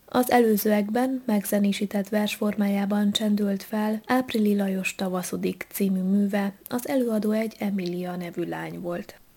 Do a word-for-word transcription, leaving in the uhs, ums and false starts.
Az előzőekben megzenésített versformájában csendült fel Áprili Lajos Tavaszodik című műve, az előadó egy Emilia nevű lány volt.